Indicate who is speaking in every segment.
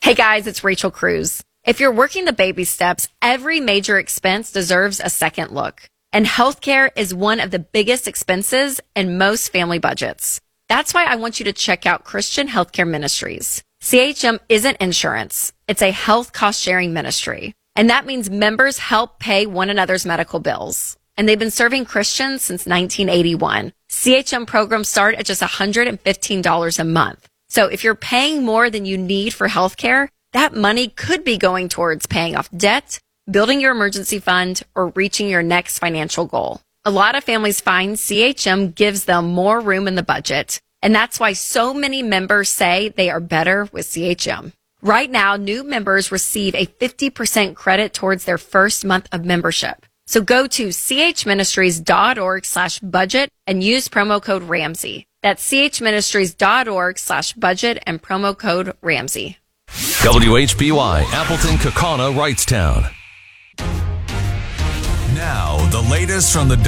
Speaker 1: Hey guys, it's Rachel Cruz. If you're working the baby steps, every major expense deserves a second look. And healthcare is one of the biggest expenses in most family budgets. That's why I want you to check out Christian Healthcare Ministries. CHM isn't insurance. It's a health cost sharing ministry. And that means members help pay one another's medical bills. And they've been serving Christians since 1981. CHM programs start at just $115 a month. So if you're paying more than you need for healthcare, that money could be going towards paying off debt, building your emergency fund, or reaching your next financial goal. A lot of families find CHM gives them more room in the budget, and that's why so many members say they are better with CHM. Right now, new members receive a 50% credit towards their first month of membership. So go to chministries.org/budget and use promo code Ramsey. That's chministries.org/budget and promo code Ramsey.
Speaker 2: WHBY, Appleton, Kaukauna, Wrightstown. Now, the latest from the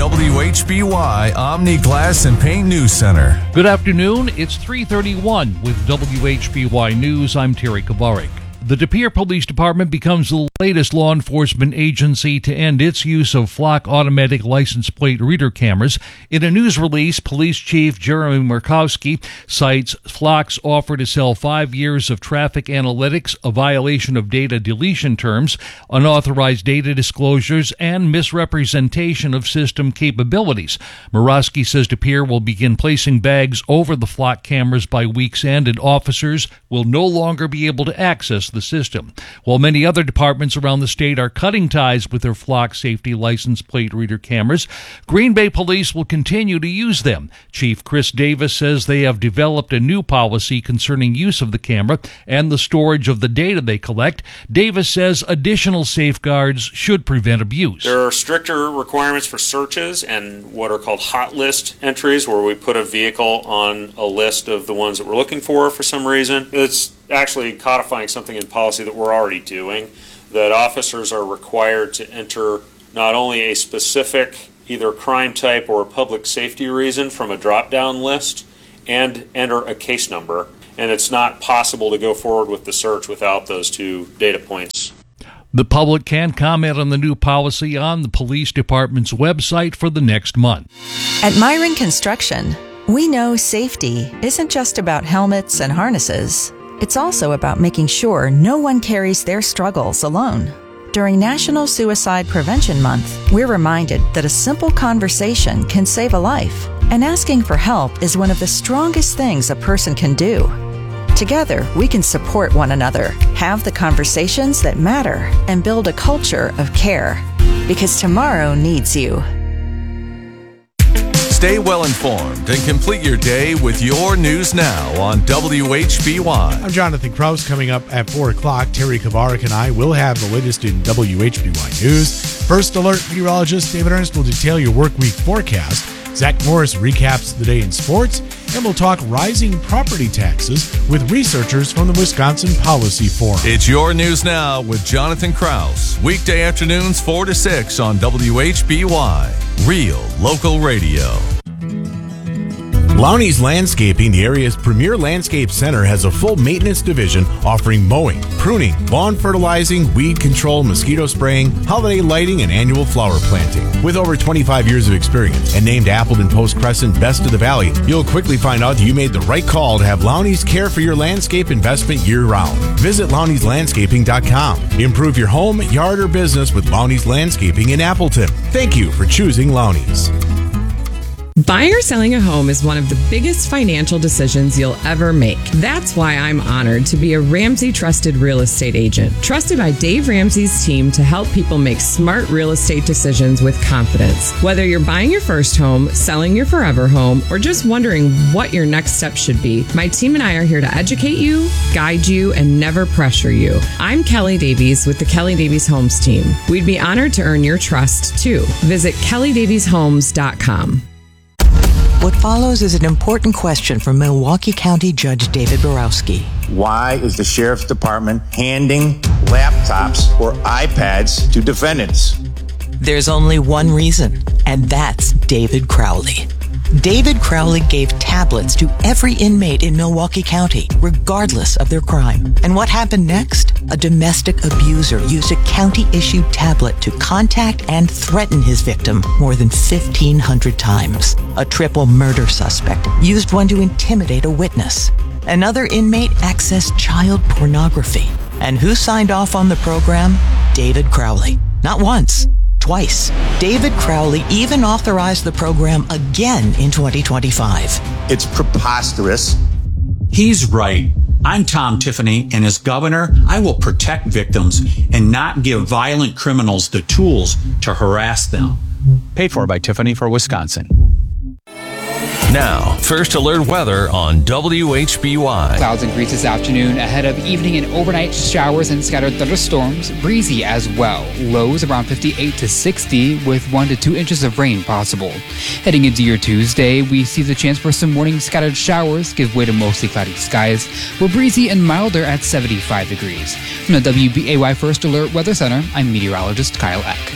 Speaker 2: WHBY Omni Glass and Paint News Center.
Speaker 3: Good afternoon. It's 3:31 with WHBY News. I'm Terry Kovarik. The De Pere Police Department becomes the latest law enforcement agency to end its use of Flock automatic license plate reader cameras. In a news release, Police Chief Jeremy Murkowski cites Flock's offer to sell 5 years of traffic analytics, a violation of data deletion terms, unauthorized data disclosures, and misrepresentation of system capabilities. Murkowski says De Pere will begin placing bags over the Flock cameras by week's end, and officers will no longer be able to access the system. While many other departments around the state are cutting ties with their Flock safety license plate reader cameras, Green Bay Police will continue to use them. Chief Chris Davis says they have developed a new policy concerning use of the camera and the storage of the data they collect. Davis says additional safeguards should prevent abuse.
Speaker 4: There are stricter requirements for searches and what are called hot list entries, where we put a vehicle on a list of the ones that we're looking for some reason. It's actually codifying something in policy that we're already doing, that officers are required to enter not only a specific either crime type or a public safety reason from a drop-down list and enter a case number, and it's not possible to go forward with the search without those two data points.
Speaker 3: The public can comment on the new policy on the police department's website for the next month.
Speaker 5: At Myron Construction, we know safety isn't just about helmets and harnesses. It's also about making sure no one carries their struggles alone. During National Suicide Prevention Month, we're reminded that a simple conversation can save a life, and asking for help is one of the strongest things a person can do. Together, we can support one another, have the conversations that matter, and build a culture of care. Because tomorrow needs you.
Speaker 2: Stay well informed and complete your day with your news now on WHBY.
Speaker 6: I'm Jonathan Kraus. Coming up at 4 o'clock, Terry Kovarik and I will have the latest in WHBY News. First Alert meteorologist David Ernst will detail your work week forecast. Zach Morris recaps the day in sports, and we'll talk rising property taxes with researchers from the Wisconsin Policy Forum.
Speaker 2: It's your news now with Jonathan Kraus. Weekday afternoons 4 to 6 on WHBY. Real local radio.
Speaker 7: Lowney's Landscaping, the area's premier landscape center, has a full maintenance division offering mowing, pruning, lawn fertilizing, weed control, mosquito spraying, holiday lighting, and annual flower planting. With over 25 years of experience and named Appleton Post Crescent Best of the Valley, you'll quickly find out that you made the right call to have Lowney's care for your landscape investment year-round. Visit Lowney'sLandscaping.com. Improve your home, yard, or business with Lowney's Landscaping in Appleton. Thank you for choosing Lowney's.
Speaker 8: Buying or selling a home is one of the biggest financial decisions you'll ever make. That's why I'm honored to be a Ramsey Trusted Real Estate Agent, trusted by Dave Ramsey's team to help people make smart real estate decisions with confidence. Whether you're buying your first home, selling your forever home, or just wondering what your next step should be, my team and I are here to educate you, guide you, and never pressure you. I'm Kelly Davies with the Kelly Davies Homes team. We'd be honored to earn your trust, too. Visit kellydavieshomes.com.
Speaker 9: What follows is an important question from Milwaukee County Judge David Borowski.
Speaker 10: Why is the Sheriff's Department handing laptops or iPads to defendants?
Speaker 9: There's only one reason, and that's David Crowley. David Crowley gave tablets to every inmate in Milwaukee County, regardless of their crime. And what happened next? A domestic abuser used a county-issued tablet to contact and threaten his victim more than 1,500 times. A triple murder suspect used one to intimidate a witness. Another inmate accessed child pornography. And who signed off on the program? David Crowley. Not once, twice. David Crowley even authorized the program again in 2025.
Speaker 10: It's preposterous.
Speaker 11: He's right. I'm Tom Tiffany, and as governor, I will protect victims and not give violent criminals the tools to harass them.
Speaker 12: Paid for by Tiffany for Wisconsin.
Speaker 2: Now, First Alert weather on WHBY.
Speaker 13: Clouds increase this afternoon ahead of evening and overnight showers and scattered thunderstorms. Breezy as well. Lows around 58 to 60 with 1 to 2 inches of rain possible. Heading into your Tuesday, we see the chance for some morning scattered showers give way to mostly cloudy skies. We're breezy and milder at 75 degrees. From the WBAY First Alert Weather Center, I'm meteorologist Kyle Eck.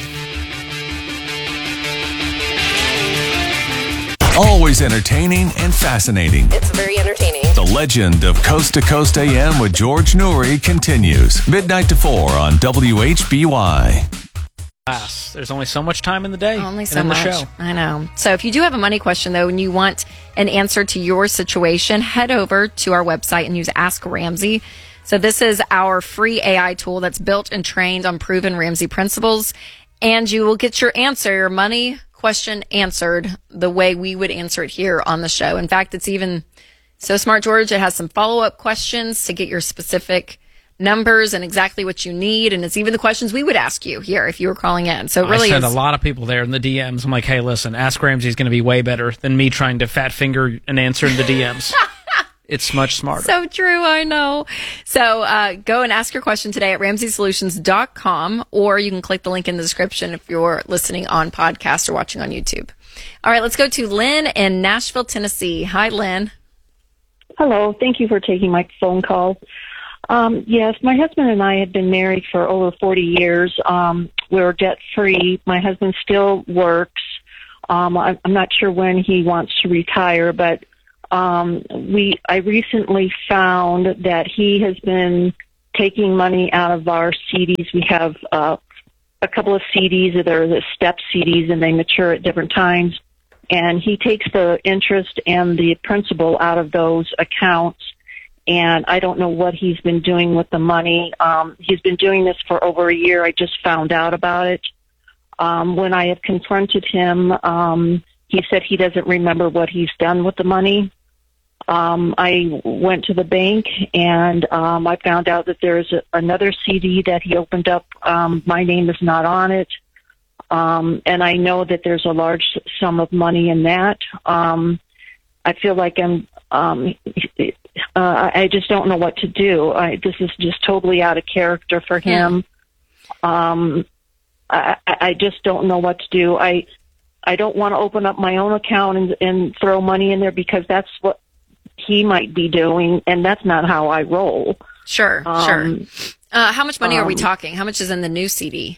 Speaker 2: Always entertaining and fascinating.
Speaker 14: It's very entertaining.
Speaker 2: The legend of Coast to Coast AM with George Noory continues. Midnight to 4 on WHBY.
Speaker 15: There's only so much time in the day.
Speaker 1: Only so much.
Speaker 15: The show.
Speaker 1: I know. So if you do have a money question, though, and you want an answer to your situation, head over to our website and use Ask Ramsey. So this is our free AI tool that's built and trained on proven Ramsey principles. And you will get your answer, your money question answered the way we would answer it here on the show. In fact, it's even so smart, George. It has some follow-up questions to get your specific numbers and exactly what you need. And it's even the questions we would ask you here if you were calling in. So it really
Speaker 15: I sent
Speaker 1: is
Speaker 15: a lot of people there in the DMs. I'm like, hey, listen, Ask Ramsey is going to be way better than me trying to fat finger an answer in the DMs. It's much smarter.
Speaker 1: So true, I know. So go and ask your question today at RamseySolutions.com, or you can click the link in the description if you're listening on podcast or watching on YouTube. All right, let's go to Lynn in Nashville, Tennessee. Hi, Lynn.
Speaker 16: Hello. Thank you for taking my phone call. Yes, my husband and I have been married for over 40 years. We're debt-free. My husband still works. I'm not sure when he wants to retire, but I recently found that he has been taking money out of our CDs. We have a couple of CDs that are the step CDs, and they mature at different times. And he takes the interest and the principal out of those accounts. And I don't know what he's been doing with the money. He's been doing this for over a year. I just found out about it. When I have confronted him, he said he doesn't remember what he's done with the money. I went to the bank and I found out that there's another CD that he opened up. My name is not on it. And I know that there's a large sum of money in that. I feel like I just don't know what to do. This is just totally out of character for him. I just don't know what to do. I don't want to open up my own account and throw money in there because that's what he might be doing, and that's not how I roll.
Speaker 1: Sure. How much money are we talking? How much is in the new CD?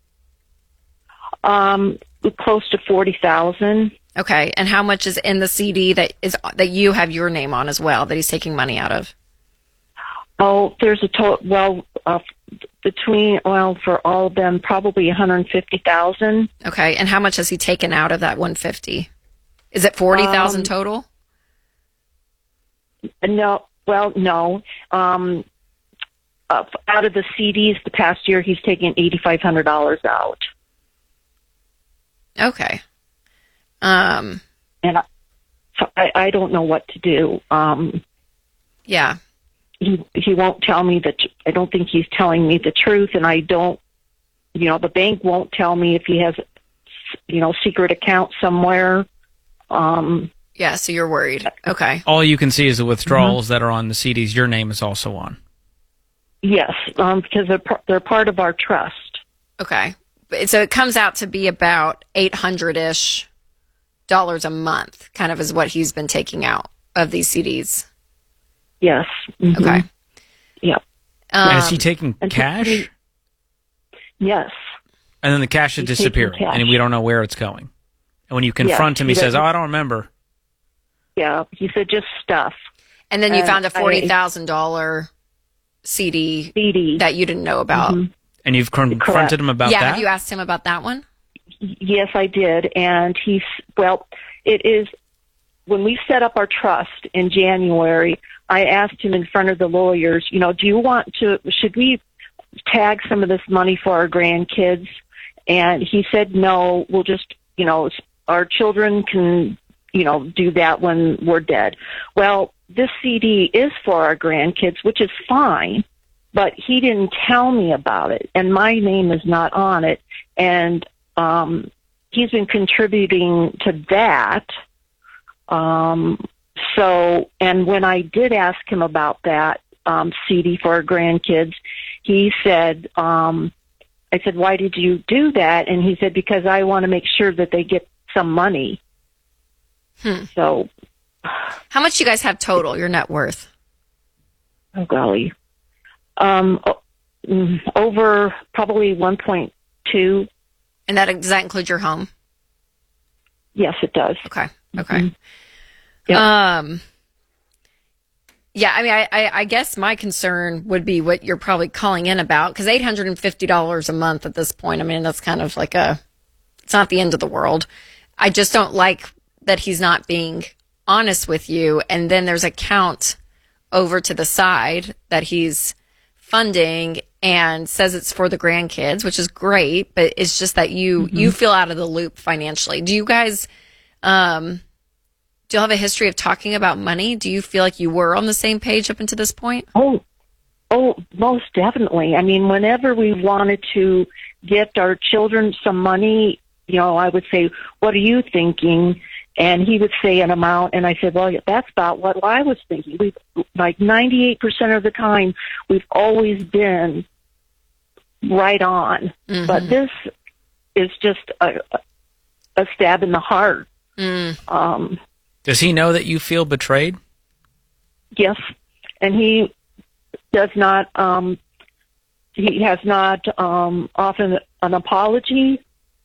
Speaker 16: Close to $40,000.
Speaker 1: Okay, and how much is in the CD that you have your name on as well, that he's taking money out of?
Speaker 16: Oh, there's a total. For all of them, probably $150,000.
Speaker 1: Okay, and how much has he taken out of that $150,000? Is it $40,000 total?
Speaker 16: No. Out of the CDs, the past year, he's taken $8,500 out.
Speaker 1: Okay.
Speaker 16: And I don't know what to do.
Speaker 1: Yeah.
Speaker 16: He won't tell me that. I don't think he's telling me the truth, and I don't. The bank won't tell me if he has, secret account somewhere.
Speaker 1: Yeah, so you're worried. Okay.
Speaker 15: All you can see is the withdrawals that are on the CDs. Your name is also on.
Speaker 16: Yes, because they're part of our trust.
Speaker 1: Okay. So it comes out to be about $800-ish a month, kind of is what he's been taking out of these CDs.
Speaker 16: Yes. Mm-hmm.
Speaker 1: Okay.
Speaker 16: Yep.
Speaker 15: And is he taking cash?
Speaker 16: Yes.
Speaker 15: And then the cash is disappearing, and we don't know where it's going. And when you confront him, he says, "Oh, I don't remember."
Speaker 16: Yeah, he said just stuff.
Speaker 1: And then you found a $40,000 CD that you didn't know about.
Speaker 16: Mm-hmm.
Speaker 15: And you've confronted him about that?
Speaker 1: Yeah, have you asked him about that one?
Speaker 16: Yes, I did. And it is, when we set up our trust in January, I asked him in front of the lawyers, should we tag some of this money for our grandkids? And he said, no, we'll just, our children can, do that when we're dead. Well, this CD is for our grandkids, which is fine, but he didn't tell me about it, and my name is not on it. And he's been contributing to that. And when I did ask him about that CD for our grandkids, he said, I said, why did you do that? And he said, because I want to make sure that they get some money. So,
Speaker 1: how much do you guys have total, your net worth?
Speaker 16: Oh, golly. Over probably 1.2.
Speaker 1: And does that include your home?
Speaker 16: Yes, it does.
Speaker 1: Okay.
Speaker 16: Mm-hmm.
Speaker 1: Yep. Yeah, I mean, I guess my concern would be what you're probably calling in about, because $850 a month at this point, I mean, that's kind of like it's not the end of the world. I just don't like that he's not being honest with you. And then there's a count over to the side that he's funding and says it's for the grandkids, which is great, but it's just that you feel out of the loop financially. Do you guys, do you have a history of talking about money? Do you feel like you were on the same page up until this point?
Speaker 16: Oh, most definitely. I mean, whenever we wanted to gift our children some money, I would say, what are you thinking? And he would say an amount, and I said, well, that's about what I was thinking. We've, like 98% of the time, we've always been right on. Mm-hmm. But this is just a stab in the heart.
Speaker 15: Mm. Does he know that you feel betrayed?
Speaker 16: Yes, and he does not. He has not offered an apology,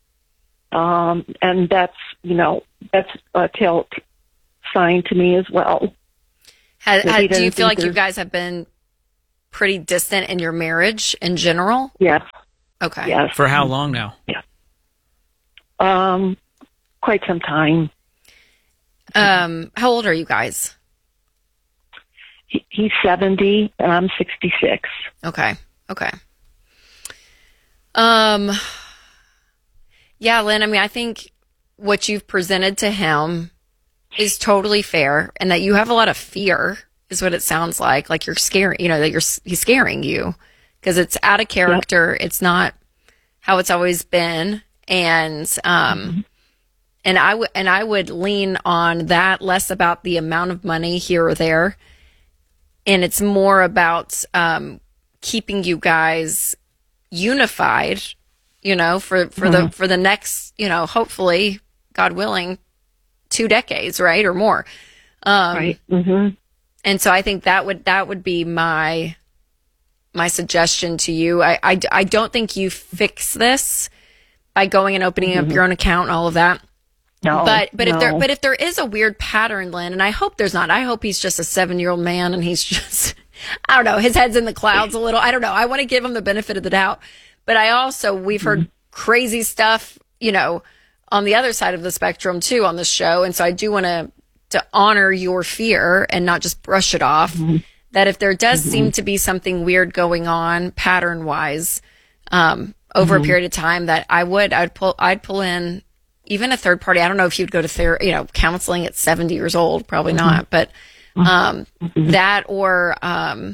Speaker 16: and that's a tell sign to me as well.
Speaker 1: Do you feel like you guys have been pretty distant in your marriage in general?
Speaker 16: Yes.
Speaker 1: Okay.
Speaker 16: Yes.
Speaker 15: For how long now?
Speaker 16: Yeah. Quite some time.
Speaker 1: How old are you guys?
Speaker 16: He's 70 and I'm 66.
Speaker 1: Okay. Yeah, Lynn, I mean, I think what you've presented to him is totally fair, and that you have a lot of fear is what it sounds like. Like you're scaring, that he's scaring you because it's out of character. Yep. It's not how it's always been. And, and I would lean on that, less about the amount of money here or there. And it's more about, keeping you guys unified, for the next, hopefully, God willing, 2 decades, right? Or more.
Speaker 16: Right. Mm-hmm.
Speaker 1: And so I think that would be my suggestion to you. I don't think you fix this by going and opening up your own account and all of that.
Speaker 16: No.
Speaker 1: But if there is a weird pattern, Lynn, and I hope there's not. I hope he's just a 7-year-old man and he's just, I don't know, his head's in the clouds a little. I don't know. I want to give him the benefit of the doubt. But we've heard crazy stuff, on the other side of the spectrum too on this show. And so I do want to honor your fear and not just brush it off. That if there does seem to be something weird going on pattern wise, over a period of time, that I'd pull in even a third party. I don't know if you'd go to counseling at 70 years old, probably not, but, that or, I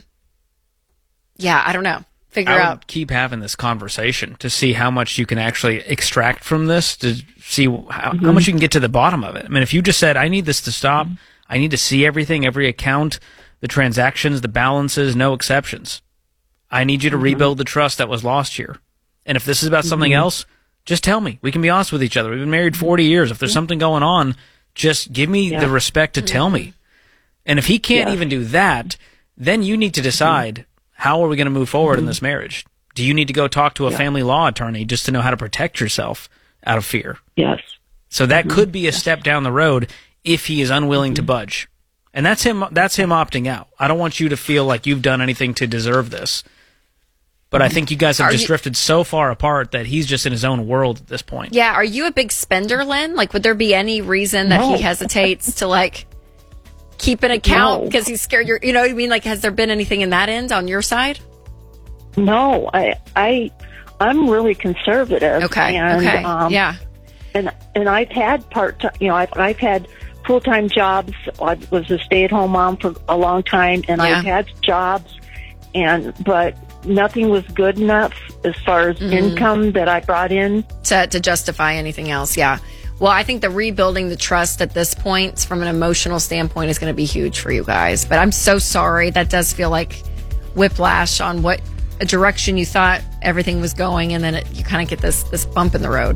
Speaker 1: don't know.
Speaker 15: I would keep having this conversation to see how much you can actually extract from this, to see how much you can get to the bottom of it. I mean, if you just said, I need this to stop, I need to see everything, every account, the transactions, the balances, no exceptions. I need you to rebuild the trust that was lost here. And if this is about something else, just tell me. We can be honest with each other. We've been married 40 years. If there's something going on, just give me the respect to tell me. And if he can't even do that, then you need to decide, how are we going to move forward in this marriage? Do you need to go talk to a family law attorney just to know how to protect yourself out of fear?
Speaker 16: Yes.
Speaker 15: So that could be a step down the road if he is unwilling to budge. And that's him opting out. I don't want you to feel like you've done anything to deserve this. But I think you guys have just drifted so far apart that he's just in his own world at this point.
Speaker 1: Yeah, are you a big spender, Lynn? Like, would there be any reason that he hesitates to, like, keep an account because he's scared you're, you know what I mean? Like, has there been anything in that end on your side?
Speaker 16: No, I'm really conservative.
Speaker 1: Okay, yeah.
Speaker 16: And I've had part-time, I've had full-time jobs. I was a stay-at-home mom for a long time, and I've had jobs, but nothing was good enough as far as income that I brought in
Speaker 1: to justify anything else. Yeah. Well, I think the rebuilding the trust at this point from an emotional standpoint is going to be huge for you guys. But I'm so sorry. That does feel like whiplash on what a direction you thought everything was going, and then you kind of get this bump in the road.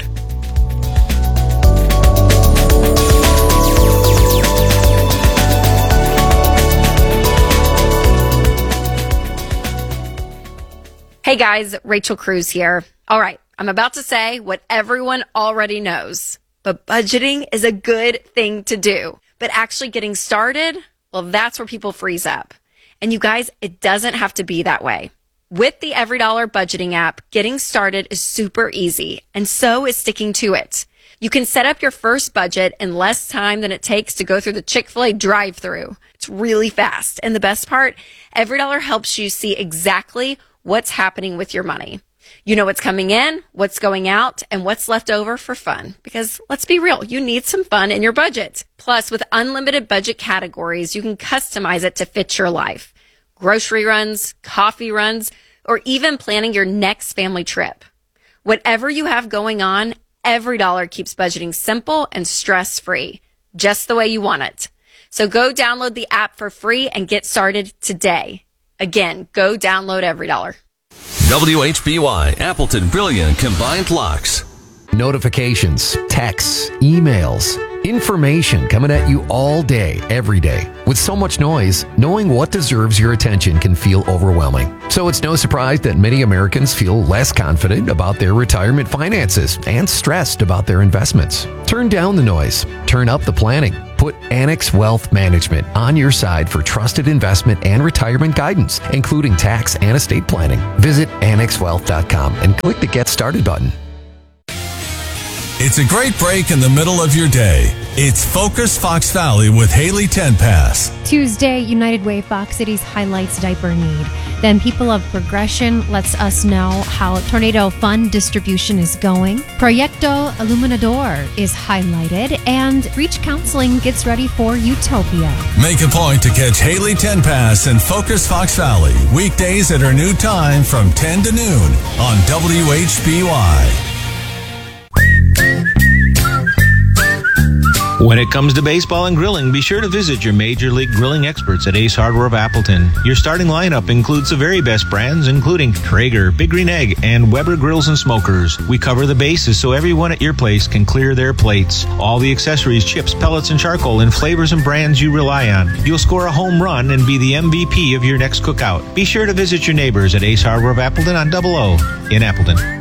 Speaker 1: Hey guys, Rachel Cruz here. All right, I'm about to say what everyone already knows, but budgeting is a good thing to do. But actually getting started, well, that's where people freeze up. And you guys, it doesn't have to be that way. With the EveryDollar budgeting app, getting started is super easy, and so is sticking to it. You can set up your first budget in less time than it takes to go through the Chick-fil-A drive-thru. It's really fast. And the best part, EveryDollar helps you see exactly what's happening with your money. You know what's coming in, what's going out, and what's left over for fun. Because let's be real, you need some fun in your budget. Plus, with unlimited budget categories, you can customize it to fit your life. Grocery runs, coffee runs, or even planning your next family trip. Whatever you have going on, EveryDollar keeps budgeting simple and stress-free, just the way you want it. So go download the app for free and get started today. Again, go download EveryDollar.
Speaker 2: WHBY Appleton Brilliant Combined Locks.
Speaker 14: Notifications, texts, emails, information coming at you all day, every day. With so much noise, knowing what deserves your attention can feel overwhelming. So it's no surprise that many Americans feel less confident about their retirement finances and stressed about their investments. Turn down the noise. Turn up the planning. Put Annex Wealth Management on your side for trusted investment and retirement guidance, including tax and estate planning. Visit AnnexWealth.com and click the Get Started button.
Speaker 2: It's a great break in the middle of your day. It's Focus Fox Valley with Haley Tenpass.
Speaker 17: Tuesday, United Way Fox Cities highlights diaper need. Then People of Progression lets us know how Tornado Fund distribution is going. Proyecto Iluminador is highlighted. And Reach Counseling gets ready for Utopia.
Speaker 2: Make a point to catch Haley Tenpass and Focus Fox Valley weekdays at her new time from 10 to noon on WHBY.
Speaker 18: When it comes to baseball and grilling, be sure to visit your Major League Grilling experts at Ace Hardware of Appleton. Your starting lineup includes the very best brands, including Traeger, Big Green Egg, and Weber Grills and Smokers. We cover the bases so everyone at your place can clear their plates. All the accessories, chips, pellets, and charcoal in flavors and brands you rely on. You'll score a home run and be the MVP of your next cookout. Be sure to visit your neighbors at Ace Hardware of Appleton on 00 in Appleton.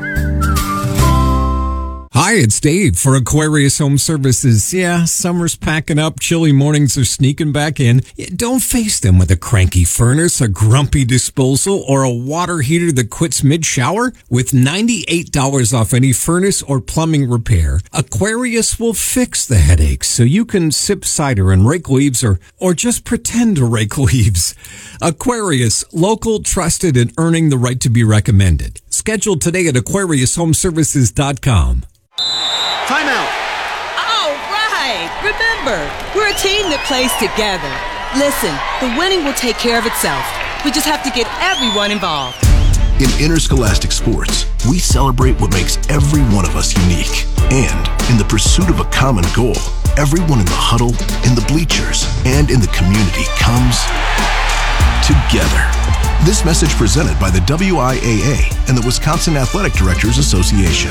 Speaker 19: Hi, it's Dave for Aquarius Home Services. Yeah, summer's packing up, chilly mornings are sneaking back in. Don't face them with a cranky furnace, a grumpy disposal, or a water heater that quits mid-shower. With $98 off any furnace or plumbing repair, Aquarius will fix the headaches so you can sip cider and rake leaves or just pretend to rake leaves. Aquarius, local, trusted, and earning the right to be recommended. Schedule today at AquariusHomeservices.com.
Speaker 20: Timeout. All right. Remember, we're a team that plays together. Listen, the winning will take care of itself. We just have to get everyone involved.
Speaker 21: In interscholastic sports, we celebrate what makes every one of us unique. And in the pursuit of a common goal, everyone in the huddle, in the bleachers, and in the community comes together. This message presented by the WIAA and the Wisconsin Athletic Directors Association.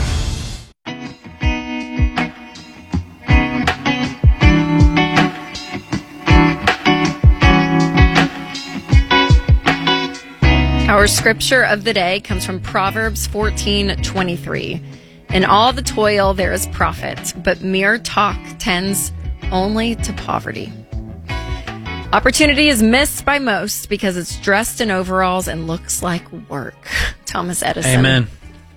Speaker 1: Our scripture of the day comes from Proverbs 14:23. In all the toil there is profit, but mere talk tends only to poverty. Opportunity is missed by most because it's dressed in overalls and looks like work. Thomas Edison.
Speaker 15: Amen.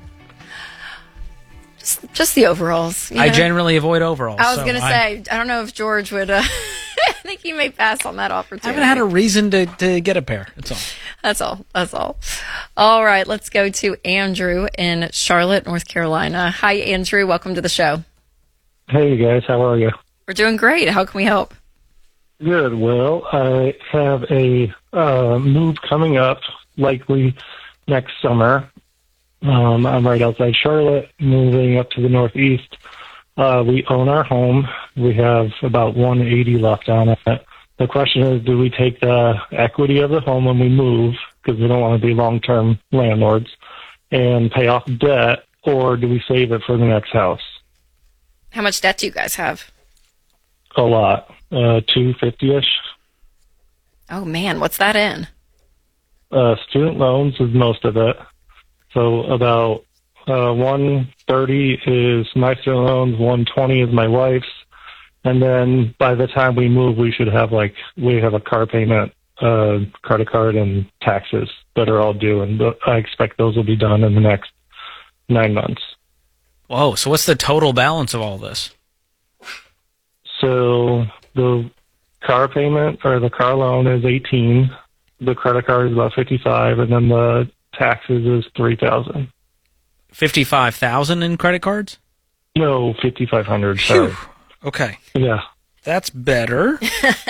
Speaker 1: Just the overalls.
Speaker 15: I generally avoid overalls.
Speaker 1: I was going to say, I don't know if George would. I think he may pass on that opportunity.
Speaker 15: I haven't had a reason to get a pair. That's all.
Speaker 1: That's all. All right, let's go to Andrew in Charlotte, North Carolina. Hi, Andrew. Welcome to the show.
Speaker 4: Hey, guys. How are you?
Speaker 1: We're doing great. How can we help?
Speaker 4: Good. Well, I have a move coming up, likely next summer. I'm right outside Charlotte, moving up to the Northeast. We own our home. We have about $180 left on it. The question is, do we take the equity of the home when we move, because we don't want to be long-term landlords, and pay off debt, or do we save it for the next house?
Speaker 1: How much debt do you guys have?
Speaker 4: A lot. $250-ish.
Speaker 1: Oh, man. What's that in?
Speaker 4: Student loans is most of it. So about 130 is my student loans, 120 is my wife's, and then by the time we move, we should have we have a car payment, credit card, and taxes that are all due, and I expect those will be done in the next 9 months.
Speaker 15: Whoa! So what's the total balance of all this?
Speaker 4: So the car payment or the car loan is 18, the credit card is about 55, and then the taxes is $3,000.
Speaker 15: 55,000 in credit cards?
Speaker 4: No, 5,500. Sorry.
Speaker 15: Okay.
Speaker 4: Yeah.
Speaker 15: That's better.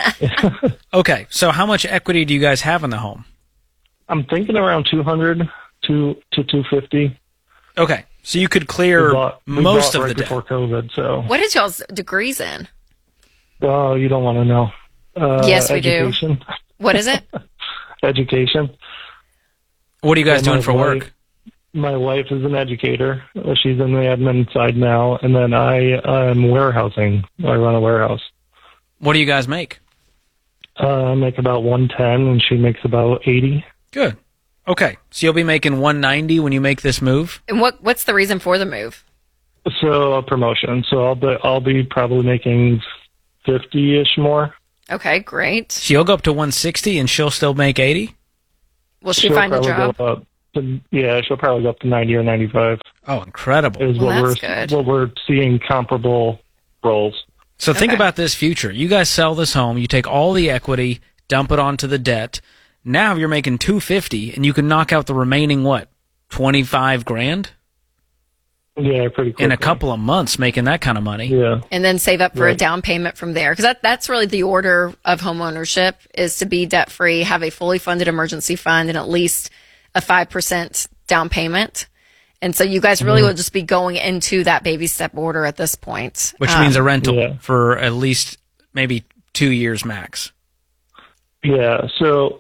Speaker 15: Okay, so how much equity do you guys have in the home?
Speaker 4: I'm thinking around 200 to 250.
Speaker 15: Okay, so you could clear most of the debt
Speaker 4: before COVID. So
Speaker 1: what is y'all's degrees in?
Speaker 4: Oh, you don't want to know.
Speaker 1: Yes, we
Speaker 4: education.
Speaker 1: do. What is it?
Speaker 4: Education.
Speaker 15: What are you guys doing for work?
Speaker 4: My wife is an educator. She's in the admin side now, and then I am warehousing. I run a warehouse.
Speaker 15: What do you guys make?
Speaker 4: I make about 110, and she makes about 80.
Speaker 15: Good. Okay, so you'll be making 190 when you make this move.
Speaker 1: And what's the reason for the move?
Speaker 4: So a promotion. So I'll be probably making 50-ish more.
Speaker 1: Okay, great.
Speaker 15: So you'll go up to 160, and she'll still make 80.
Speaker 1: Will she find a job?
Speaker 4: She'll probably go up to 90 or 95.
Speaker 15: Oh, incredible.
Speaker 4: Is what we're seeing comparable roles.
Speaker 15: So think about this future. You guys sell this home, you take all the equity, dump it onto the debt. Now you're making $250, and you can knock out the remaining, what, 25 grand?
Speaker 4: Yeah, pretty quickly.
Speaker 15: In a couple of months, making that kind of money.
Speaker 4: Yeah.
Speaker 1: And then save up for a down payment from there. Because that's really the order of home ownership, is to be debt-free, have a fully funded emergency fund, and at least a 5% down payment. And so you guys really will just be going into that baby step order at this point.
Speaker 15: Which means a rental for at least maybe 2 years max.
Speaker 4: Yeah, so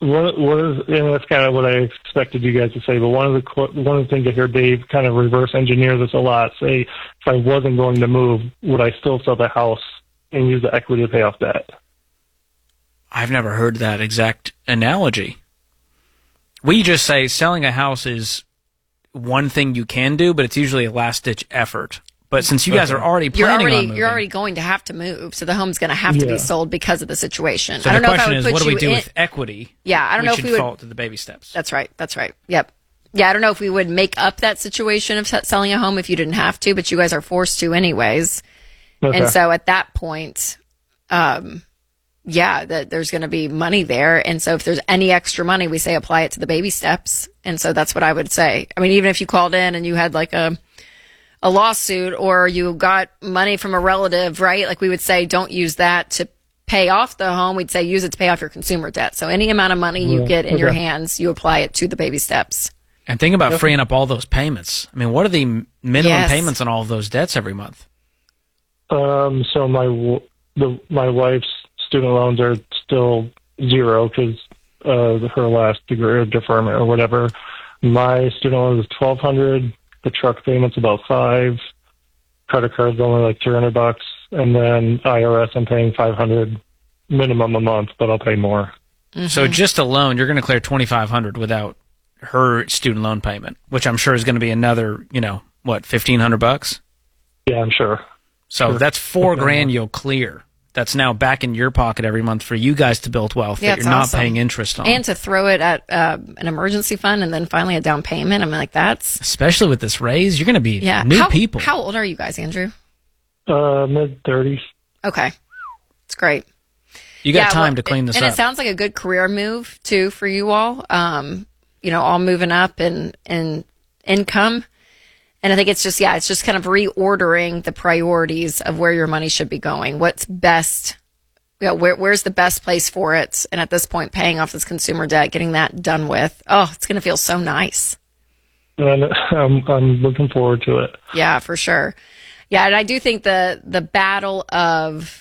Speaker 4: and that's kind of what I expected you guys to say, but one of the things I hear Dave kind of reverse engineer this a lot, say, if I wasn't going to move, would I still sell the house and use the equity to pay off debt?
Speaker 15: I've never heard that exact analogy. We just say selling a house is one thing you can do, but it's usually a last-ditch effort. But since you guys are already planning on moving,
Speaker 1: you're already going to have to move, so the home's going to have to be sold because of the situation.
Speaker 15: So
Speaker 1: I don't
Speaker 15: the
Speaker 1: know
Speaker 15: question
Speaker 1: if I would
Speaker 15: is,
Speaker 1: put
Speaker 15: what do we
Speaker 1: you
Speaker 15: do
Speaker 1: in,
Speaker 15: with equity?
Speaker 1: Yeah, I don't know if we would
Speaker 15: fall to the baby steps.
Speaker 1: That's right. Yep. Yeah, I don't know if we would make up that situation of selling a home if you didn't have to, but you guys are forced to anyways. Okay. And so at that point, that there's going to be money there. And so if there's any extra money, we say apply it to the baby steps. And so that's what I would say. I mean, even if you called in and you had like a lawsuit or you got money from a relative, right? Like we would say, don't use that to pay off the home. We'd say use it to pay off your consumer debt. So any amount of money you get in your hands, you apply it to the baby steps.
Speaker 15: And think about freeing up all those payments. I mean, what are the minimum payments on all of those debts every month?
Speaker 4: So my wife's student loans are still zero because her last degree of deferment or whatever. My student loan is $1,200. The truck payment's about $5. Credit card's only like $300, and then IRS I'm paying $500 minimum a month, but I'll pay more.
Speaker 15: Mm-hmm. So just a loan, you're going to clear $2,500 without her student loan payment, which I'm sure is going to be another, $1,500?
Speaker 4: Yeah, I'm sure.
Speaker 15: So that's $4,000 you'll clear that's now back in your pocket every month for you guys to build wealth that
Speaker 1: it's
Speaker 15: you're not
Speaker 1: awesome.
Speaker 15: paying interest on.
Speaker 1: And to throw it at an emergency fund and then finally a down payment. I mean, like that's...
Speaker 15: Especially with this raise, you're going to be new people.
Speaker 1: How old are you guys, Andrew?
Speaker 4: Mid-30s.
Speaker 1: Okay. It's great.
Speaker 15: You got time to clean this up.
Speaker 1: And it sounds like a good career move, too, for you all. All moving up in income. And I think it's just kind of reordering the priorities of where your money should be going. What's best, where's the best place for it? And at this point, paying off this consumer debt, getting that done with. Oh, it's going to feel so nice.
Speaker 4: And I'm looking forward to it.
Speaker 1: Yeah, for sure. Yeah, and I do think the battle of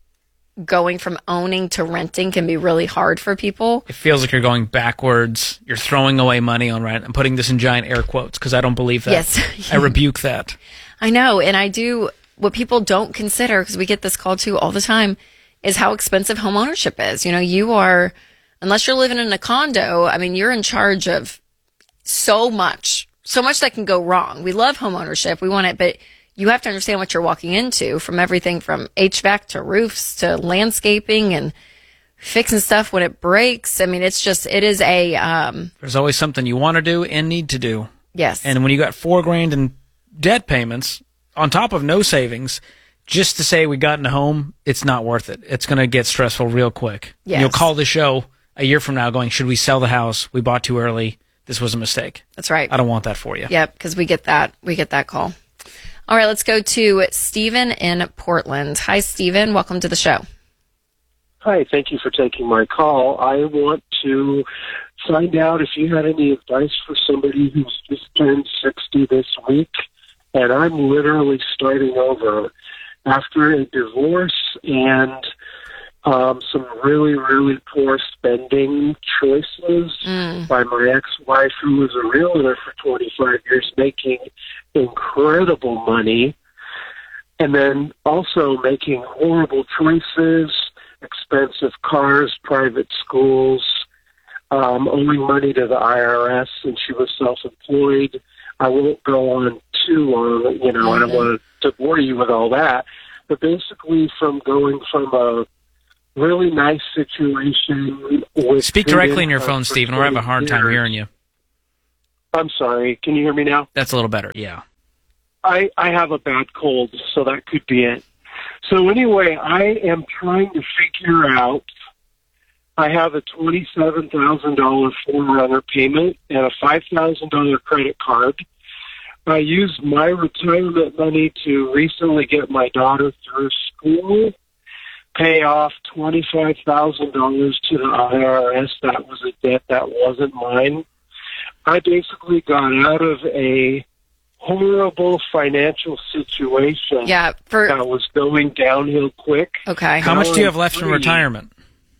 Speaker 1: going from owning to renting can be really hard for people.
Speaker 15: It feels like you're going backwards. You're throwing away money on rent. I'm putting this in giant air quotes because I don't believe that.
Speaker 1: Yes.
Speaker 15: I rebuke that.
Speaker 1: I know. And I do. What people don't consider, because we get this call too all the time, is how expensive home ownership is. You are, unless you're living in a condo, I mean, you're in charge of so much that can go wrong. We love home ownership. We want it, but you have to understand what you're walking into, from everything from HVAC to roofs to landscaping and fixing stuff when it breaks. I mean, it is a...
Speaker 15: There's always something you want to do and need to do.
Speaker 1: Yes.
Speaker 15: And when you got $4,000 in debt payments on top of no savings, just to say we got in a home, it's not worth it. It's going to get stressful real quick.
Speaker 1: Yes.
Speaker 15: You'll call the show a year from now going, should we sell the house? We bought too early. This was a mistake.
Speaker 1: That's right.
Speaker 15: I don't want that for you.
Speaker 1: Yep, because we get that call. All right, let's go to Stephen in Portland. Hi, Stephen. Welcome to the show.
Speaker 3: Hi, thank you for taking my call. I want to find out if you had any advice for somebody who's just turned 60 this week, and I'm literally starting over after a divorce and some really, really poor spending choices by my ex-wife, who was a realtor for 25 years, making incredible money, and then also making horrible choices, expensive cars, private schools, owing money to the IRS, and she was self-employed. I won't go on too long, I don't want to bore you with all that, but basically from going from a really nice situation with...
Speaker 15: Speak directly in your phone, Stephen. We're having a hard time hearing you.
Speaker 3: I'm sorry. Can you hear me now?
Speaker 15: That's a little better, yeah.
Speaker 3: I have a bad cold, so that could be it. So anyway, I am trying to figure out... I have a $27,000 Forerunner payment and a $5,000 credit card. I used my retirement money to recently get my daughter through school, pay off $25,000 to the IRS. That was a debt that wasn't mine. I basically got out of a horrible financial situation that was going downhill quick.
Speaker 1: Okay.
Speaker 15: How much do you have left in retirement?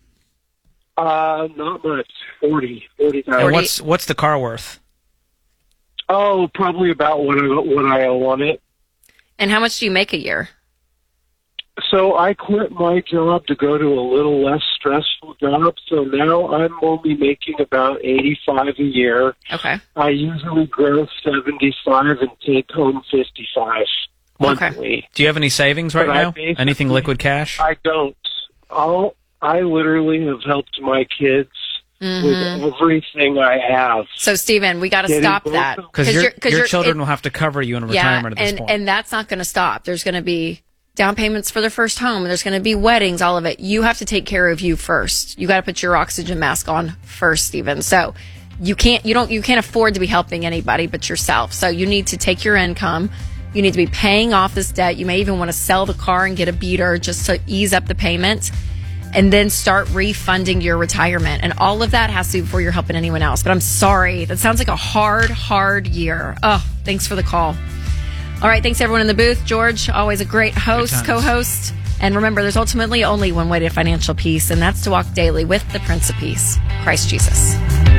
Speaker 3: Not much. 40,000.
Speaker 15: And what's the car worth?
Speaker 3: Oh, probably about what I owe on it.
Speaker 1: And how much do you make a year?
Speaker 3: So I quit my job to go to a little less stressful job. So now I'm only making about $85 a year.
Speaker 1: Okay.
Speaker 3: I usually gross $75 and take home $55 monthly.
Speaker 15: Okay. Do you have any savings right now? Anything liquid cash?
Speaker 3: I don't. I literally have helped my kids with everything I have.
Speaker 1: So, Stephen, we got to stop that.
Speaker 15: Because your children will have to cover you in retirement at this point.
Speaker 1: And that's not going to stop. There's going to be down payments for their first home. There's going to be weddings, all of it. You have to take care of you first. You got to put your oxygen mask on first, Stephen. So you can't afford to be helping anybody but yourself. So you need to take your income. You need to be paying off this debt. You may even want to sell the car and get a beater just to ease up the payment, and then start refunding your retirement. And all of that has to be before you're helping anyone else. But I'm sorry. That sounds like a hard year. Oh, thanks for the call. All right. Thanks, everyone in the booth. George, always a great host, co-host. And remember, there's ultimately only one way to financial peace, and that's to walk daily with the Prince of Peace, Christ Jesus.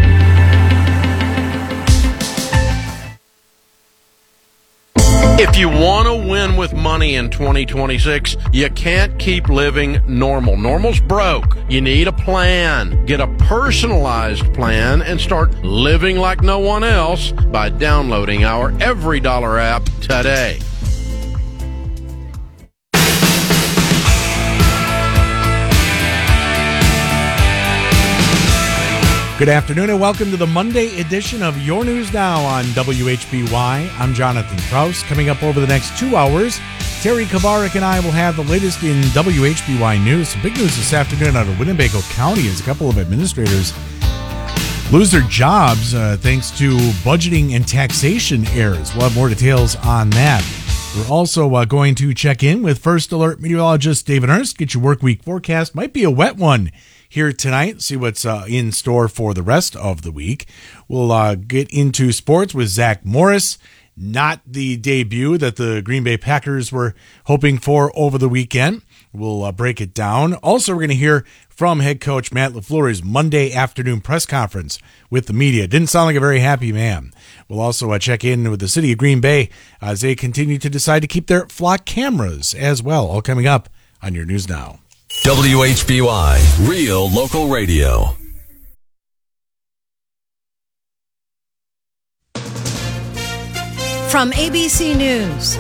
Speaker 22: If you want to win with money in 2026, you can't keep living normal. Normal's broke. You need a plan. Get a personalized plan and start living like no one else by downloading our Every Dollar app today.
Speaker 7: Good afternoon and welcome to the Monday edition of Your News Now on WHBY. I'm Jonathan Kraus. Coming up over the next 2 hours, Terry Kavarik and I will have the latest in WHBY news. Some big news this afternoon out of Winnebago County as a couple of administrators lose their jobs thanks to budgeting and taxation errors. We'll have more details on that. We're also going to check in with First Alert meteorologist David Ernst, get your work week forecast. Might be a wet one here tonight. See what's in store for the rest of the week. We'll get into sports with Zach Morris. Not the debut that the Green Bay Packers were hoping for over the weekend. We'll break it down. Also, we're going to hear from head coach Matt LaFleur's Monday afternoon press conference with the media. Didn't sound like a very happy man. We'll also check in with the city of Green Bay as they continue to decide to keep their flock cameras as well. All coming up on Your News Now.
Speaker 2: WHBY, real local radio.
Speaker 5: From ABC News,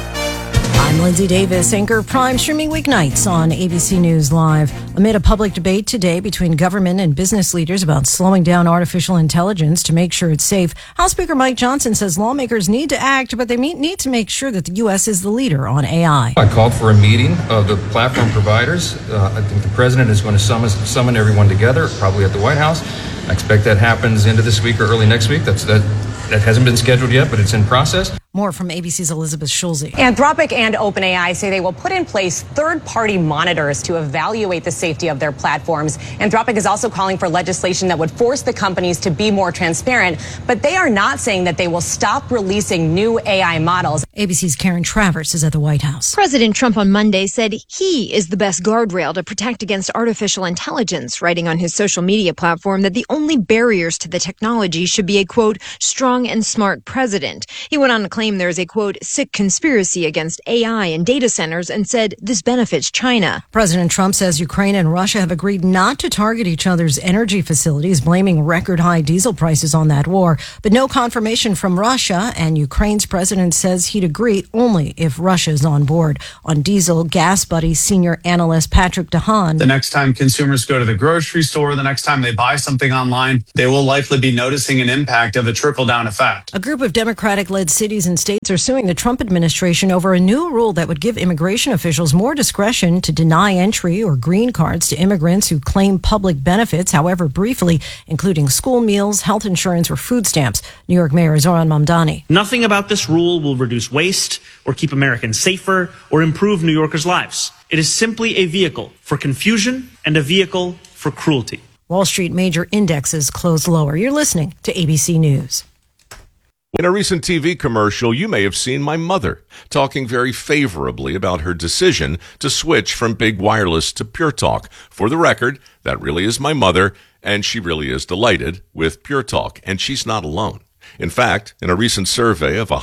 Speaker 5: I'm Lindsay Davis, anchor of Prime, streaming weeknights on ABC News Live. Amid a public debate today between government and business leaders about slowing down artificial intelligence to make sure it's safe, House Speaker Mike Johnson says lawmakers need to act, but they need to make sure that the U.S. is the leader on AI.
Speaker 6: I called for a meeting of the platform providers. I think the president is going to summon everyone together, probably at the White House. I expect that happens into this week or early next week. That hasn't been scheduled yet, but it's in process.
Speaker 5: More from ABC's Elizabeth Schulze.
Speaker 23: Anthropic and OpenAI say they will put in place third-party monitors to evaluate the safety of their platforms. Anthropic is also calling for legislation that would force the companies to be more transparent, but they are not saying that they will stop releasing new AI models.
Speaker 5: ABC's Karen Travers is at the White House.
Speaker 24: President Trump on Monday said he is the best guardrail to protect against artificial intelligence, writing on his social media platform that the only barriers to the technology should be a, quote, strong and smart president. He went on to claim there is a, quote, sick conspiracy against AI and data centers and said this benefits China.
Speaker 5: President Trump says Ukraine and Russia have agreed not to target each other's energy facilities, blaming record high diesel prices on that war. But no confirmation from Russia, and Ukraine's president says he'd agree only if Russia's on board. On diesel, Gas Buddy senior analyst Patrick DeHaan.
Speaker 25: The next time consumers go to the grocery store, the next time they buy something online, they will likely be noticing an impact of a trickle-down effect.
Speaker 5: A group of Democratic-led cities and states are suing the Trump administration over a new rule that would give immigration officials more discretion to deny entry or green cards to immigrants who claim public benefits, however briefly, including school meals, health insurance, or food stamps. New York Mayor Zohran Mamdani.
Speaker 26: Nothing about this rule will reduce waste or keep Americans safer or improve New Yorkers' lives. It is simply a vehicle for confusion and a vehicle for cruelty.
Speaker 5: Wall Street major indexes closed lower. You're listening to ABC News.
Speaker 27: In a recent TV commercial, you may have seen my mother talking very favorably about her decision to switch from big wireless to Pure Talk. For the record, that really is my mother, and she really is delighted with Pure Talk, and she's not alone. In fact, in a recent survey of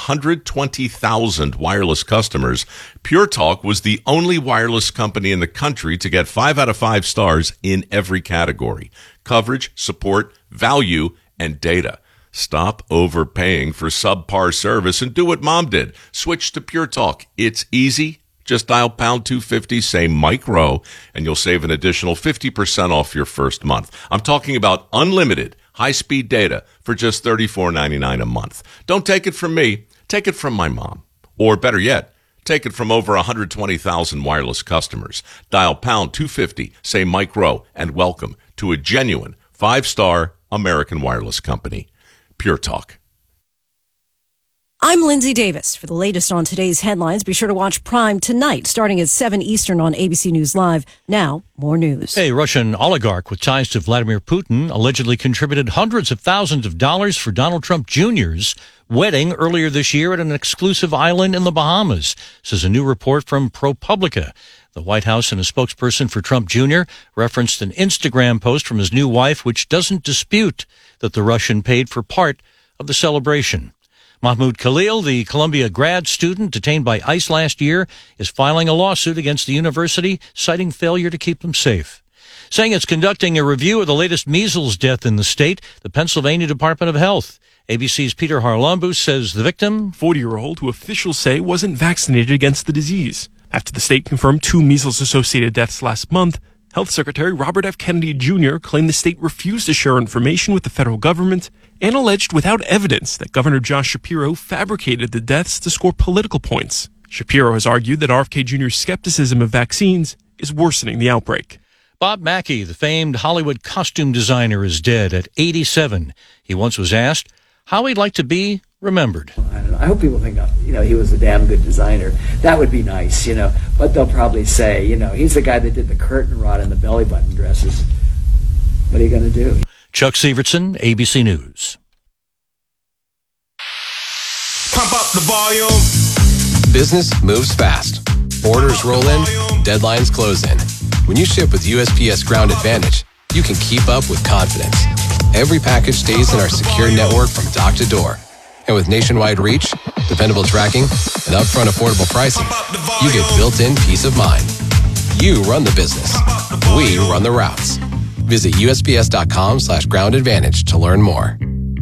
Speaker 27: 120,000 wireless customers, Pure Talk was the only wireless company in the country to get 5 out of 5 stars in every category: coverage, support, value, and data. Stop overpaying for subpar service and do what Mom did. Switch to Pure Talk. It's easy. Just dial pound 250, say Mike Rowe, and you'll save an additional 50% off your first month. I'm talking about unlimited high-speed data for just $34.99 a month. Don't take it from me. Take it from my mom. Or better yet, take it from over 120,000 wireless customers. Dial pound 250, say Mike Rowe, and welcome to a genuine 5-star American wireless company. Pure Talk.
Speaker 5: I'm Lindsay Davis. For the latest on today's headlines, be sure to watch Prime tonight, starting at 7 Eastern on ABC News Live. Now, more news.
Speaker 28: A Russian oligarch with ties to Vladimir Putin allegedly contributed hundreds of thousands of dollars for Donald Trump Jr.'s wedding earlier this year at an exclusive island in the Bahamas, says a new report from ProPublica. The White House and a spokesperson for Trump Jr. referenced an Instagram post from his new wife, which doesn't dispute that the Russian paid for part of the celebration. Mahmoud Khalil, the Columbia grad student detained by ICE last year, is filing a lawsuit against the university, citing failure to keep him safe. Saying it's conducting a review of the latest measles death in the state, the Pennsylvania Department of Health. ABC's Peter Harlambous says the victim,
Speaker 29: 40-year-old who officials say wasn't vaccinated against the disease. After the state confirmed 2 measles-associated deaths last month, Health Secretary Robert F. Kennedy Jr. claimed the state refused to share information with the federal government and alleged without evidence that Governor Josh Shapiro fabricated the deaths to score political points. Shapiro has argued that RFK Jr.'s skepticism of vaccines is worsening the outbreak.
Speaker 28: Bob Mackie, the famed Hollywood costume designer, is dead at 87. He once was asked how he'd like to be remembered.
Speaker 8: I don't know. I hope people think, he was a damn good designer. That would be nice, But they'll probably say, he's the guy that did the curtain rod and the belly button dresses. What are you going to do?
Speaker 28: Chuck Severson, ABC News.
Speaker 9: Pump up the volume. Business moves fast. Orders roll in, deadlines close in. When you ship with USPS Ground Advantage, you can keep up with confidence. Every package stays in our secure network from dock to door. And with nationwide reach, dependable tracking, and upfront affordable pricing, you get built-in peace of mind. You run the business. We run the routes. Visit USPS.com/Ground Advantage to learn more.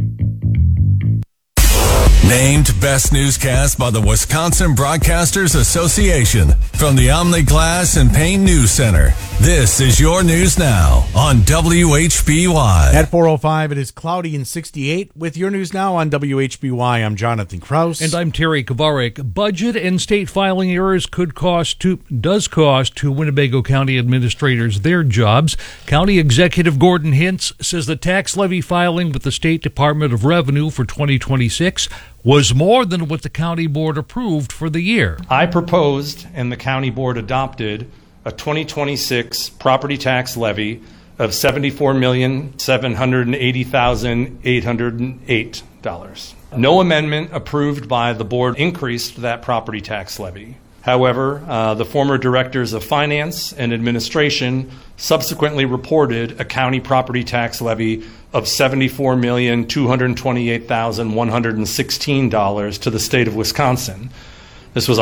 Speaker 2: Named Best Newscast by the Wisconsin Broadcasters Association from the Omni Glass and Paint News Center. This is your news now on WHBY.
Speaker 7: At 4:05, it is cloudy and 68. With your news now on WHBY, I'm Jonathan Krause.
Speaker 10: And I'm Terry Kovarik. Budget and state filing errors does cost two Winnebago County administrators their jobs. County Executive Gordon Hintz says the tax levy filing with the State Department of Revenue for 2026 was more than what the county board approved for the year.
Speaker 11: I proposed and the county board adopted a 2026 property tax levy of $74,780,808. No amendment approved by the board increased that property tax levy. However, the former directors of finance and administration subsequently reported a county property tax levy of $74,228,116 to the state of Wisconsin. This was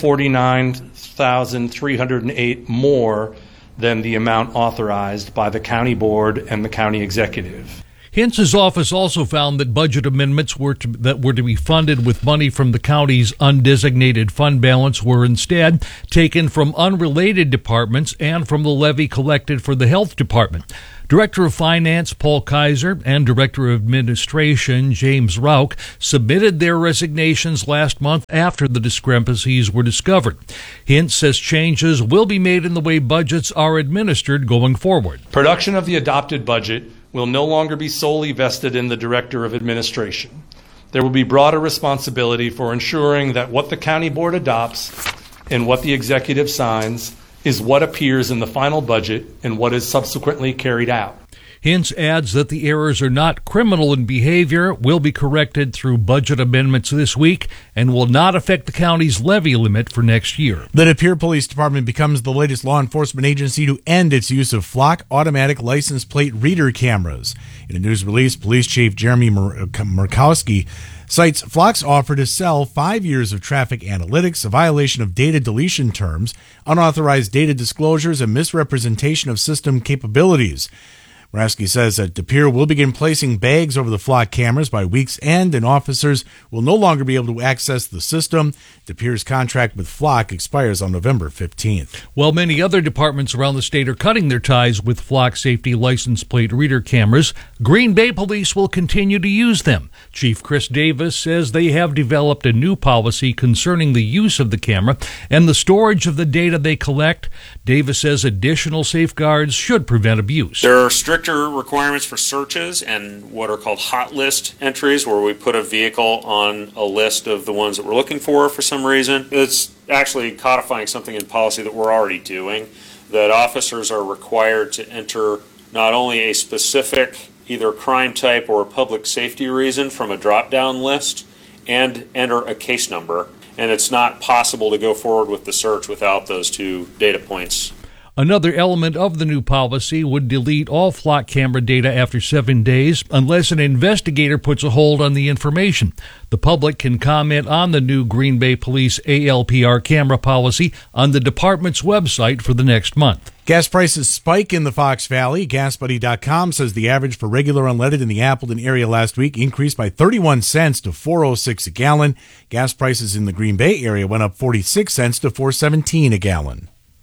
Speaker 11: $149,308 more than the amount authorized by the county board and the county executive.
Speaker 10: Hintz's office also found that budget amendments that were to be funded with money from the county's undesignated fund balance were instead taken from unrelated departments and from the levy collected for the health department. Director of Finance Paul Kaiser and Director of Administration James Rauch submitted their resignations last month after the discrepancies were discovered. Hintz says changes will be made in the way budgets are administered going forward.
Speaker 11: Production of the adopted budget will no longer be solely vested in the Director of Administration. There will be broader responsibility for ensuring that what the county board adopts and what the executive signs is what appears in the final budget and what is subsequently carried out.
Speaker 10: Hintz adds that the errors are not criminal in behavior, will be corrected through budget amendments this week, and will not affect the county's levy limit for next year.
Speaker 7: The De Pere Police Department becomes the latest law enforcement agency to end its use of Flock automatic license plate reader cameras. In a news release, Police Chief Jeremy Murkowski cites Flock's offer to sell 5 years of traffic analytics, a violation of data deletion terms, unauthorized data disclosures, and misrepresentation of system capabilities. Murkowski says that De Pere will begin placing bags over the Flock cameras by week's end, and officers will no longer be able to access the system. De Pere's contract with Flock expires on November 15th.
Speaker 10: While many other departments around the state are cutting their ties with Flock safety license plate reader cameras, Green Bay Police will continue to use them. Chief Chris Davis says they have developed a new policy concerning the use of the camera and the storage of the data they collect. Davis says additional safeguards should prevent abuse.
Speaker 12: There are stricter requirements for searches and what are called hot list entries, where we put a vehicle on a list of the ones that we're looking for some reason. It's actually codifying something in policy that we're already doing, that officers are required to enter not only a specific either crime type or a public safety reason from a drop-down list and enter a case number. And it's not possible to go forward with the search without those two data points.
Speaker 10: Another element of the new policy would delete all Flock camera data after 7 days unless an investigator puts a hold on the information. The public can comment on the new Green Bay Police ALPR camera policy on the department's website for the next month.
Speaker 7: Gas prices spike in the Fox Valley. GasBuddy.com says the average for regular unleaded in the Appleton area last week increased by 31 cents to $4.06 a gallon. Gas prices in the Green Bay area went up 46 cents to $4.17 a gallon.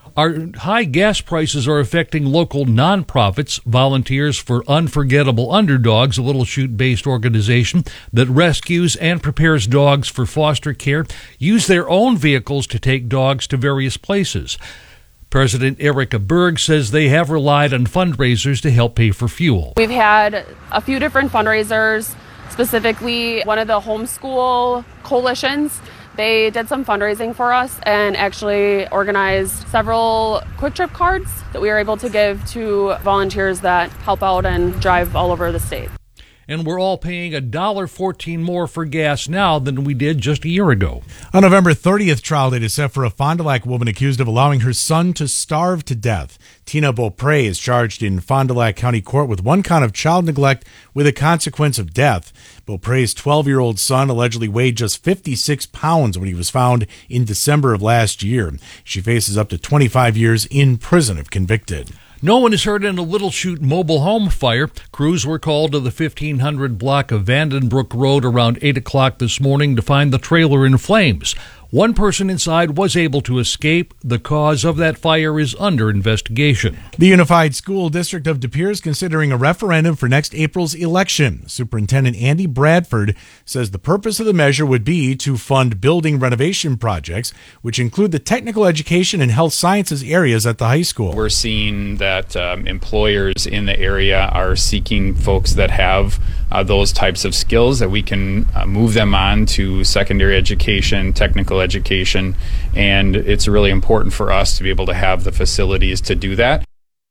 Speaker 10: Our high gas prices are affecting local nonprofits. Volunteers for Unforgettable Underdogs, a Little Chute-based organization that rescues and prepares dogs for foster care, use their own vehicles to take dogs to various places. President Erica Berg says they have relied on fundraisers to help pay for fuel.
Speaker 4: We've had a few different fundraisers, specifically one of the homeschool coalitions. They did some fundraising for us and actually organized several Quick Trip cards that we were able to give to volunteers that help out and drive all over the state.
Speaker 10: And we're all paying $1.14 more for gas now than we did just a year ago.
Speaker 13: On November 30th, trial date is set for a Fond du Lac woman accused of allowing her son to starve to death. Tina Beaupre is charged in Fond du Lac County Court with one count of child neglect with a consequence of death. Beaupre's 12-year-old son allegedly weighed just 56 pounds when he was found in December of last year. She faces up to 25 years in prison if convicted.
Speaker 10: No one is hurt in a Little Chute mobile home fire. Crews were called to the 1500 block of Vandenbroek Road around 8 o'clock this morning to find the trailer in flames. One person inside was able to escape. The cause of that fire is under investigation.
Speaker 13: The Unified School District of De Pere is considering a referendum for next April's election. Superintendent Andy Bradford says the purpose of the measure would be to fund building renovation projects, which include the technical education and health sciences areas at the high school.
Speaker 14: We're seeing that employers in the area are seeking folks that have those types of skills, that we can move them on to secondary education, technical education, and it's really important for us to be able to have the facilities to do that.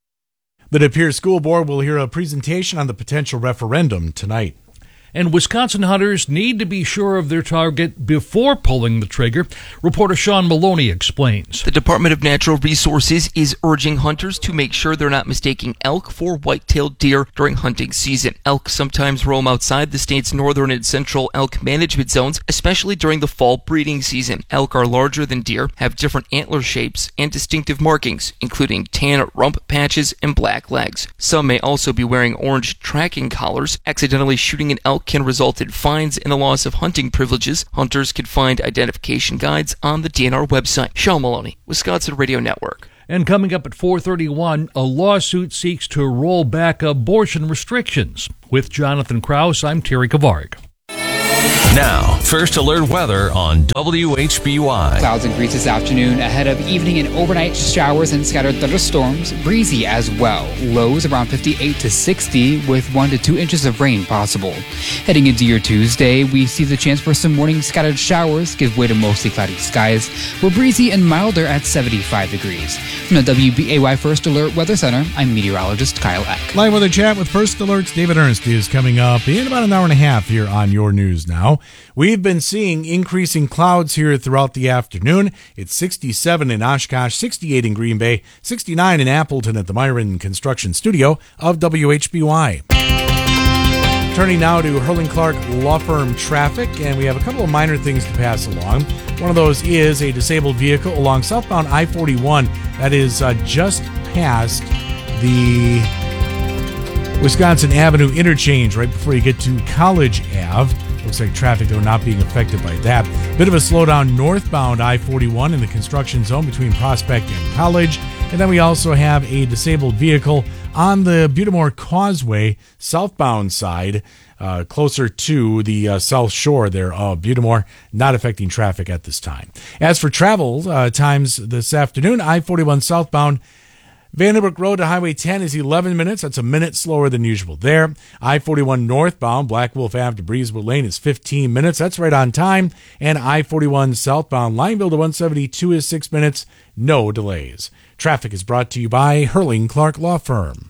Speaker 13: The De Pere School Board will hear a presentation on the potential referendum tonight.
Speaker 10: And Wisconsin hunters need to be sure of their target before pulling the trigger. Reporter Sean Maloney explains.
Speaker 16: The Department of Natural Resources is urging hunters to make sure they're not mistaking elk for white-tailed deer during hunting season. Elk sometimes roam outside the state's northern and central elk management zones, especially during the fall breeding season. Elk are larger than deer, have different antler shapes, and distinctive markings, including tan rump patches and black legs. Some may also be wearing orange tracking collars. Accidentally shooting an elk can result in fines and the loss of hunting privileges. Hunters can find identification guides on the DNR website. Sean Maloney, Wisconsin Radio Network.
Speaker 10: And coming up at 4:31, a lawsuit seeks to roll back abortion restrictions. With Jonathan Krause, I'm Terry Kavarg.
Speaker 2: Now, First Alert weather on WHBY.
Speaker 17: Clouds increase this afternoon ahead of evening and overnight showers and scattered thunderstorms. Breezy as well. Lows around 58 to 60 with 1 to 2 inches of rain possible. Heading into your Tuesday, we see the chance for some morning scattered showers give way to mostly cloudy skies. We're breezy and milder at 75 degrees. From the WBAY First Alert Weather Center, I'm meteorologist Kyle Eck.
Speaker 13: Live weather chat with First Alert's David Ernst is coming up in about an hour and a half here on Your News Now. We've been seeing increasing clouds here throughout the afternoon. It's 67 in Oshkosh, 68 in Green Bay, 69 in Appleton at the Myron Construction Studio of WHBY. Turning now to Hurling Clark Law Firm traffic, and we have a couple of minor things to pass along. One of those is a disabled vehicle along southbound I-41 that is just past the Wisconsin Avenue interchange right before you get to College Ave. Looks like traffic, though, not being affected by that. Bit of a slowdown northbound I-41 in the construction zone between Prospect and College. And then we also have a disabled vehicle on the Butamore Causeway southbound side, closer to the south shore there of Butamore, not affecting traffic at this time. As for travel times this afternoon, I-41 southbound Vandenbroek Road to Highway 10 is 11 minutes. That's a minute slower than usual there. I-41 northbound Black Wolf Ave to Breezewood Lane is 15 minutes. That's right on time. And I-41 southbound Lineville to 172 is 6 minutes. No delays. Traffic is brought to you by Hurling Clark Law Firm.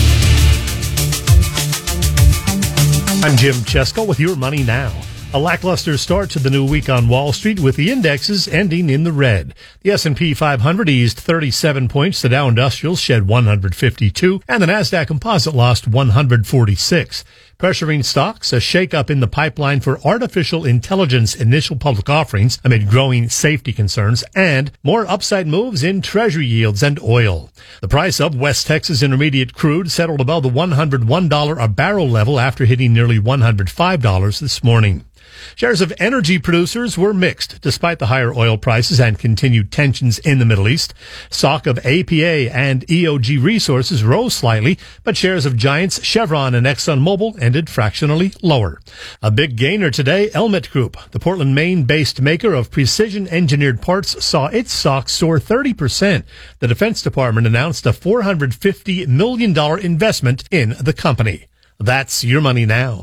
Speaker 18: I'm Jim Chesko with Your Money Now. A lackluster start to the new week on Wall Street with the indexes ending in the red. The S&P 500 eased 37 points, the Dow Industrials shed 152, and the Nasdaq Composite lost 146. Pressuring stocks, a shakeup in the pipeline for artificial intelligence initial public offerings amid growing safety concerns, and more upside moves in treasury yields and oil. The price of West Texas Intermediate crude settled above the $101 a barrel level after hitting nearly $105 this morning. Shares of energy producers were mixed despite the higher oil prices and continued tensions in the Middle East. Stock of APA and EOG Resources rose slightly, but shares of giants Chevron and ExxonMobil ended fractionally lower. A big gainer today, Elmet Group, the Portland, Maine-based maker of precision-engineered parts, saw its stock soar 30%. The Defense Department announced a $450 million investment in the company. That's your money now.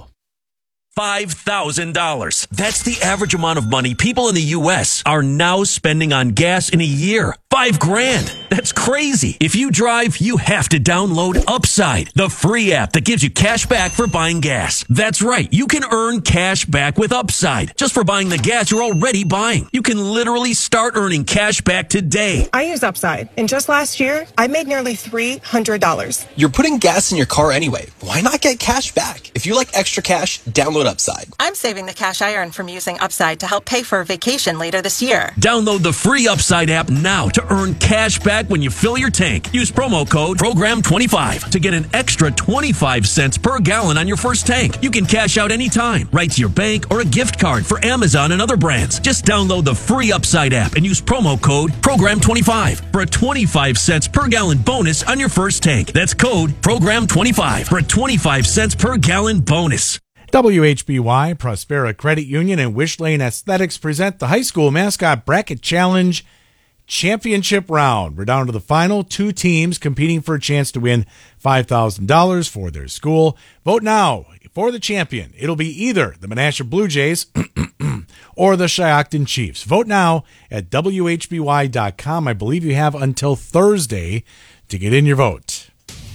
Speaker 1: $5,000. That's the average amount of money people in the U.S. are now spending on gas in a year. $5,000. That's crazy. If you drive, you have to download Upside, the free app that gives you cash back for buying gas. That's right. You can earn cash back with Upside just for buying the gas you're already buying. You can literally start earning cash back today.
Speaker 3: I use Upside, and just last year, I made nearly $300.
Speaker 6: You're putting gas in your car anyway. Why not get cash back? If you like extra cash, download Upside.
Speaker 3: I'm saving the cash I earn from using Upside to help pay for a vacation later this year.
Speaker 1: Download the free Upside app now to earn cash back when you fill your tank. Use promo code PROGRAM25 to get an extra 25 cents per gallon on your first tank. You can cash out anytime, right to your bank or a gift card for Amazon and other brands. Just download the free Upside app and use promo code PROGRAM25 for a 25 cents per gallon bonus on your first tank. That's code PROGRAM25 for a 25 cents per gallon bonus.
Speaker 13: WHBY, Prospera Credit Union, and Wish Lane Aesthetics present the High School Mascot Bracket Challenge Championship Round. We're down to the final two teams competing for a chance to win $5,000 for their school. Vote now for the champion. It'll be either the Menasha Blue Jays or the Shiocton Chiefs. Vote now at WHBY.com. I believe you have until Thursday to get in your vote.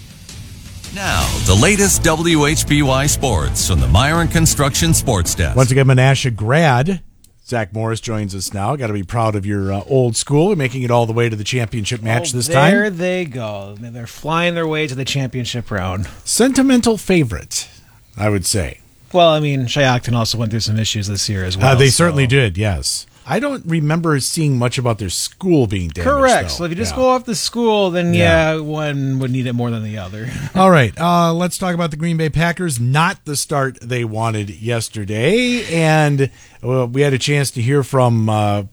Speaker 2: Now, the latest WHBY sports from the Myron Construction Sports Desk.
Speaker 13: Once again, Menasha grad Zach Morris joins us now. Got to be proud of your old school, making it all the way to the championship match this time.
Speaker 15: There they go. They're flying their way to the championship round.
Speaker 13: Sentimental favorite, I would say.
Speaker 15: Well, I mean, Shiocton also went through some issues this year as well.
Speaker 13: They certainly did, yes. I don't remember seeing much about their school being damaged.
Speaker 15: Correct.
Speaker 13: Though.
Speaker 15: So if you just go off the school, then one would need it more than the other.
Speaker 13: All right. Let's talk about the Green Bay Packers. Not the start they wanted yesterday. And we had a chance to hear from from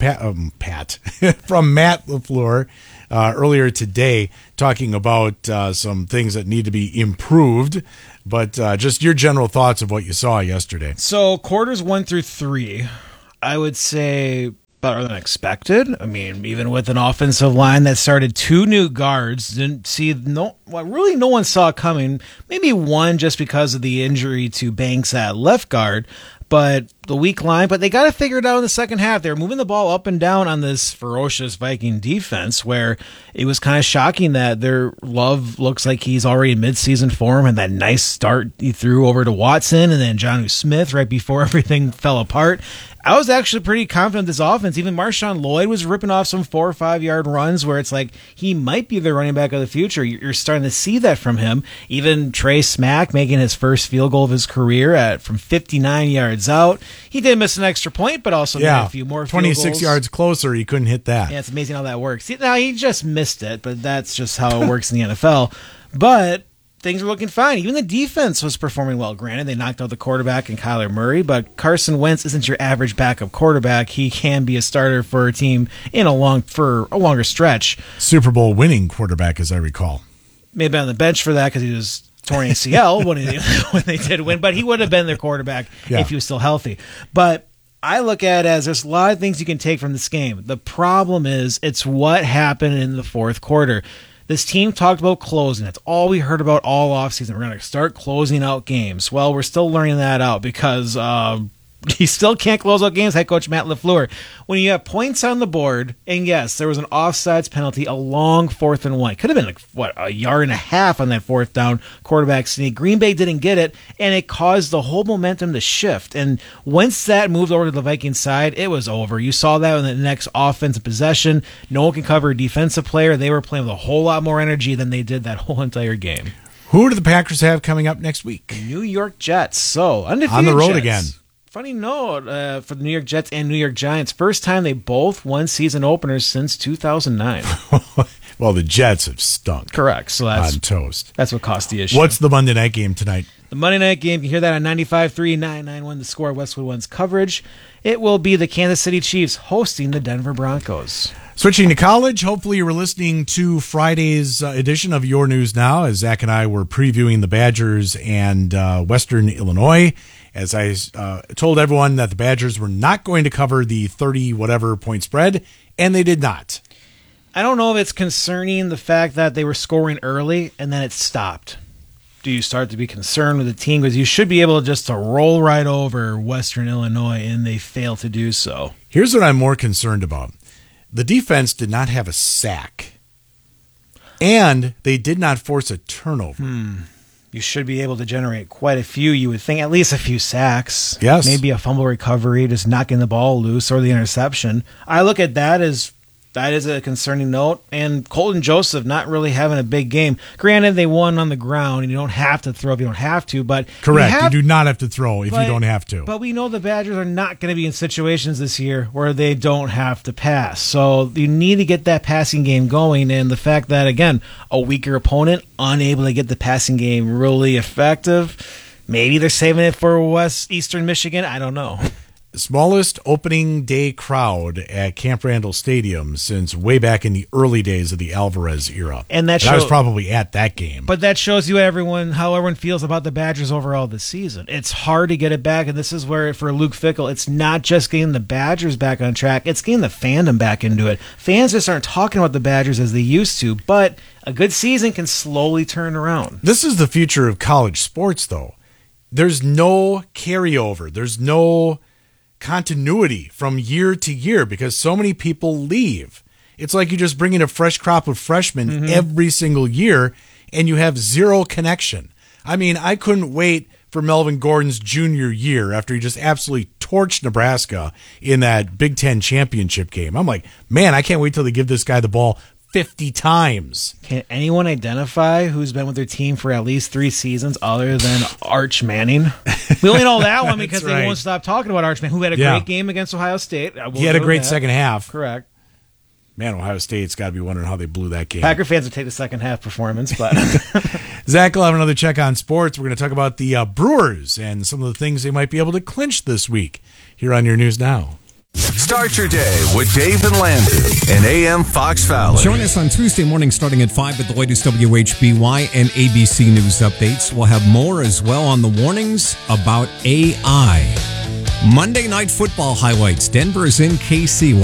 Speaker 13: Matt LaFleur earlier today, talking about some things that need to be improved. But just your general thoughts of what you saw yesterday.
Speaker 15: So quarters 1 through 3. I would say better than expected. I mean, even with an offensive line that started 2 new guards, didn't see no one saw coming. Maybe one just because of the injury to Banks at left guard, but the weak line. But they got to figure it out in the second half. They were moving the ball up and down on this ferocious Viking defense, where it was kind of shocking that their Love looks like he's already in midseason form, and that nice start he threw over to Watson and then Jonnu Smith right before everything fell apart. I was actually pretty confident this offense. Even Marshawn Lloyd was ripping off some 4 or 5 yard runs where it's like he might be the running back of the future. You're starting to see that from him. Even Trey Smack making his first field goal of his career from 59 yards out. He did miss an extra point, but also made a few more field goals.
Speaker 13: 26 yards closer, he couldn't hit that.
Speaker 15: Yeah, it's amazing how that works. Now, he just missed it, but that's just how it works in the NFL. But things were looking fine. Even the defense was performing well. Granted, they knocked out the quarterback and Kyler Murray, but Carson Wentz isn't your average backup quarterback. He can be a starter for a team for a longer stretch.
Speaker 13: Super Bowl winning quarterback, as I recall.
Speaker 15: Maybe on the bench for that because he was torn ACL when they did win, but he would have been their quarterback if he was still healthy. But I look at it as there's a lot of things you can take from this game. The problem is it's what happened in the fourth quarter. This team talked about closing. That's all we heard about all offseason. We're going to start closing out games. Well, we're still learning that out because he still can't close out games, head coach Matt LaFleur. When you have points on the board, and yes, there was an offsides penalty, a long 4th and 1. Could have been a yard and a half on that 4th down quarterback sneak. Green Bay didn't get it, and it caused the whole momentum to shift. And once that moved over to the Vikings side, it was over. You saw that in the next offensive possession. No one can cover a defensive player. They were playing with a whole lot more energy than they did that whole entire game.
Speaker 13: Who do the Packers have coming up next week?
Speaker 15: New York Jets. So, undefeated
Speaker 13: on the road
Speaker 15: Jets.
Speaker 13: again.
Speaker 15: Funny note for the New York Jets and New York Giants. First time they both won season openers since 2009.
Speaker 13: Well, the Jets have stunk.
Speaker 15: Correct. So that's
Speaker 13: on toast.
Speaker 15: That's what cost the issue.
Speaker 13: What's the Monday night game tonight?
Speaker 15: The Monday night game, you hear that on 95.3, 99.1 The Score, Westwood One's coverage. It will be the Kansas City Chiefs hosting the Denver Broncos.
Speaker 13: Switching to college, hopefully you were listening to Friday's edition of Your News Now as Zach and I were previewing the Badgers and Western Illinois. As I told everyone that the Badgers were not going to cover the 30-whatever point spread, and they did not.
Speaker 15: I don't know if it's concerning the fact that they were scoring early and then it stopped. Do you start to be concerned with the team? Because you should be able just to roll right over Western Illinois, and they fail to do so.
Speaker 13: Here's what I'm more concerned about. The defense did not have a sack, and they did not force a turnover.
Speaker 15: You should be able to generate quite a few, you would think, at least a few sacks.
Speaker 13: Yes.
Speaker 15: Maybe a fumble recovery, just knocking the ball loose, or the interception. I look at that as that is a concerning note. And Colton Joseph not really having a big game. Granted, they won on the ground, and you don't have to throw if you don't have to. But
Speaker 13: correct, you do not have to throw if you don't have to.
Speaker 15: But we know the Badgers are not going to be in situations this year where they don't have to pass. So you need to get that passing game going. And the fact that, again, a weaker opponent, unable to get the passing game really effective, maybe they're saving it for Eastern Michigan. I don't know.
Speaker 13: Smallest opening day crowd at Camp Randall Stadium since way back in the early days of the Alvarez era.
Speaker 15: And
Speaker 13: I was probably at that game.
Speaker 15: But that shows you how everyone feels about the Badgers overall this season. It's hard to get it back, and this is where, for Luke Fickell, it's not just getting the Badgers back on track, it's getting the fandom back into it. Fans just aren't talking about the Badgers as they used to, but a good season can slowly turn around.
Speaker 13: This is the future of college sports, though. There's no carryover. There's no continuity from year to year because so many people leave. It's like you just bring in a fresh crop of freshmen every single year and you have zero connection. I mean, I couldn't wait for Melvin Gordon's junior year after he just absolutely torched Nebraska in that Big Ten championship game. I'm like, man, I can't wait till they give this guy the ball 50 times.
Speaker 15: Can anyone identify who's been with their team for at least 3 seasons other than Arch Manning? We only know that one because they won't stop talking about Arch Manning, who had a great game against Ohio State.
Speaker 13: He had a great second half.
Speaker 15: Correct.
Speaker 13: Man, Ohio State's got to be wondering how they blew that game.
Speaker 15: Packer fans would take the second half performance, but
Speaker 13: Zach will have another check on sports. We're going to talk about the Brewers and some of the things they might be able to clinch this week here on Your News Now.
Speaker 2: Start your day with Dave and Landry and AM Fox Valley.
Speaker 19: Join us on Tuesday morning starting at 5 with the latest WHBY and ABC News updates. We'll have more as well on the warnings about AI. Monday Night Football highlights. Denver is in KC.